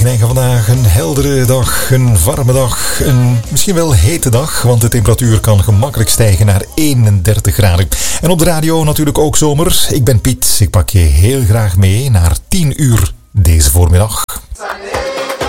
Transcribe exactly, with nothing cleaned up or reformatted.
krijgen vandaag een heldere dag, een warme dag, een misschien wel hete dag, want de temperatuur kan gemakkelijk stijgen naar eenendertig graden. En op de radio natuurlijk ook zomer. Ik ben Piet, ik pak je heel graag mee naar tien uur deze voormiddag.